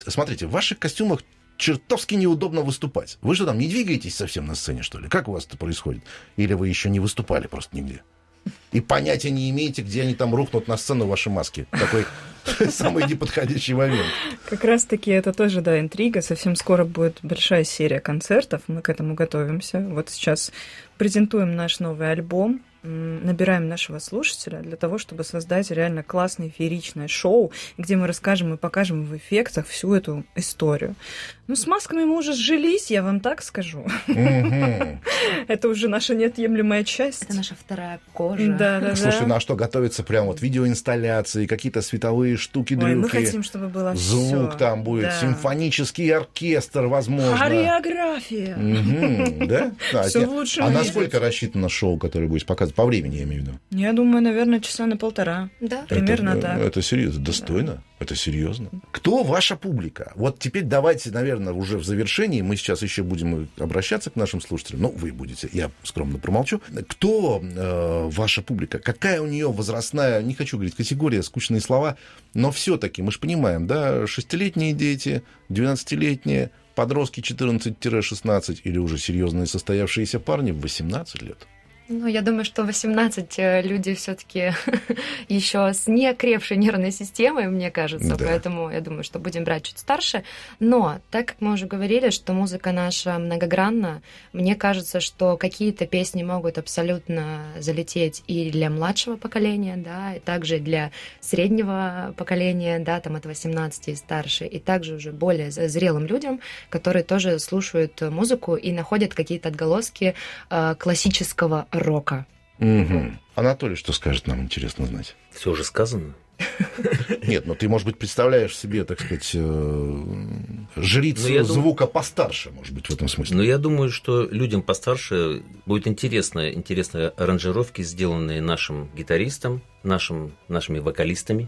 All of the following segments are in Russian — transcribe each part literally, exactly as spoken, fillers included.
Смотрите, в ваших костюмах чертовски неудобно выступать. Вы что там, не двигаетесь совсем на сцене, что ли? Как у вас это происходит? Или вы еще не выступали просто нигде? И понятия не имеете, где они там рухнут на сцену, ваши маски. Такой самый неподходящий момент. Как раз-таки это тоже, да, интрига. Совсем скоро будет большая серия концертов. Мы к этому готовимся. Вот сейчас презентуем наш новый альбом, набираем нашего слушателя для того, чтобы создать реально классное фееричное шоу, где мы расскажем и покажем в эффектах всю эту историю. Ну, с масками мы уже сжились, я вам так скажу. Это уже наша неотъемлемая часть. Это наша вторая кожа. Да, да, Слушай, ну а что, готовится прям вот видеоинсталляции, какие-то световые штуки-дрюки? Мы хотим, чтобы было звук всё. там будет, Да. симфонический оркестр, возможно. Хореография. Угу, да? А, Всё те- в лучшем а виде. насколько рассчитано шоу, которое будет показывать? По времени, я имею в виду. Я думаю, наверное, часа на полтора. Да. Примерно это, так. Это серьезно, достойно, это серьезно. Кто ваша публика? Вот теперь давайте, наверное, уже в завершении, мы сейчас еще будем обращаться к нашим слушателям, ну, вы будете, я скромно промолчу. Кто э, ваша публика? Какая у нее возрастная, не хочу говорить категория, скучные слова, но все-таки, мы же понимаем, да, шестилетние дети, двенадцатилетние, подростки четырнадцать-шестнадцать или уже серьезные состоявшиеся парни в восемнадцать лет. Ну, я думаю, что восемнадцать люди все-таки еще с неокрепшей нервной системой, мне кажется, Да. поэтому я думаю, что будем брать чуть старше. Но, так как мы уже говорили, что музыка наша многогранна, мне кажется, что какие-то песни могут абсолютно залететь и для младшего поколения, да, и также для среднего поколения, да, там от восемнадцати и старше, и также уже более зрелым людям, которые тоже слушают музыку и находят какие-то отголоски э, классического рока. Угу. Анатолий, что скажет, нам интересно знать. Все уже сказано. Нет, ну ты, может быть, представляешь себе, так сказать, э, жрицу Ну, я дум- звука постарше, может быть, в этом смысле. Но я думаю, что людям постарше будет интересно, интересные аранжировки, сделанные нашим гитаристом, нашим, нашими вокалистами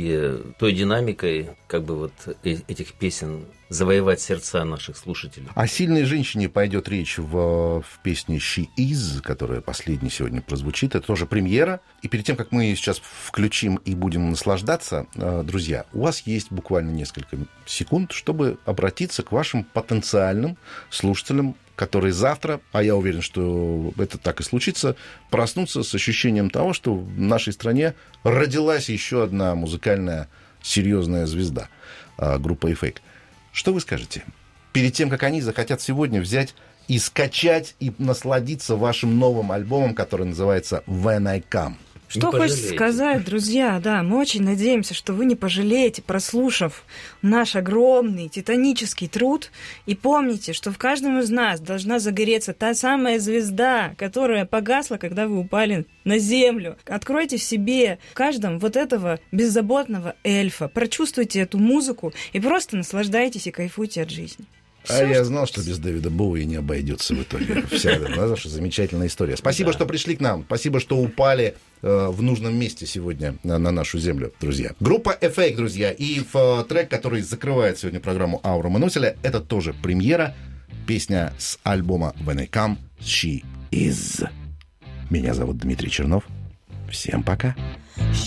и той динамикой, как бы вот э- этих песен завоевать сердца наших слушателей. О сильной женщине пойдет речь в, в песне «She Is», которая последняя сегодня прозвучит. Это тоже премьера. И перед тем, как мы ее сейчас включим и будем наслаждаться, э, друзья, у вас есть буквально несколько секунд, чтобы обратиться к вашим потенциальным слушателям, которые завтра, а я уверен, что это так и случится, проснутся с ощущением того, что в нашей стране родилась еще одна музыкальная серьезная звезда, э, группа «Эффект». Что вы скажете? Перед тем, как они захотят сегодня взять и скачать, и насладиться вашим новым альбомом, который называется «When I Come». Что хочется сказать, друзья, да, мы очень надеемся, что вы не пожалеете, прослушав наш огромный титанический труд, и помните, что в каждом из нас должна загореться та самая звезда, которая погасла, когда вы упали на землю. Откройте в себе, в каждом вот этого беззаботного эльфа, прочувствуйте эту музыку и просто наслаждайтесь и кайфуйте от жизни. А я знал, что без Дэвида Боуи не обойдется в итоге. Вся эта наша замечательная история. Спасибо, Да. что пришли к нам. Спасибо, что упали э, в нужном месте сегодня на, на нашу землю, друзья. Группа «Эффект», друзья. И в, э, трек, который закрывает сегодня программу «Аура Мануселя», это тоже премьера. Песня с альбома «When I Come», «She Is». Меня зовут Дмитрий Чернов. Всем пока.